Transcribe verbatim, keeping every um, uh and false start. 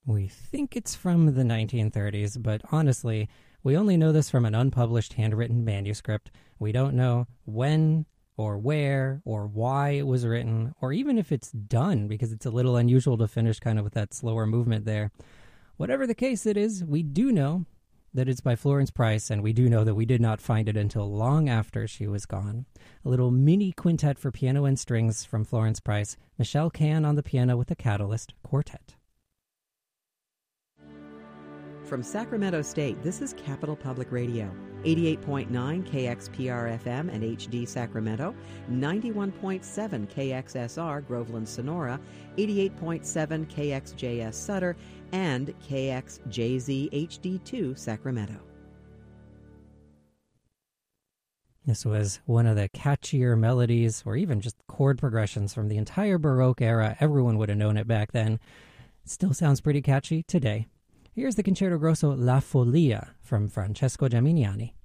We think it's from the nineteen thirties, but honestly, we only know this from an unpublished handwritten manuscript. We don't know when or where or why it was written, or even if it's done, because it's a little unusual to finish kind of with that slower movement there. Whatever the case it is, we do know that it's by Florence Price, and we do know that we did not find it until long after she was gone. A little mini quintet for piano and strings from Florence Price, Michelle Can on the piano with the Catalyst Quartet. From Sacramento State, this is Capital Public Radio, eighty-eight point nine K X P R F M and H D Sacramento, ninety-one point seven K X S R Groveland Sonora, eighty-eight point seven K X J S Sutter, and K X J Z H D two Sacramento. This was one of the catchier melodies, or even just chord progressions from the entire Baroque era. Everyone would have known it back then. It still sounds pretty catchy today. Here's the Concerto Grosso La Follia from Francesco Geminiani.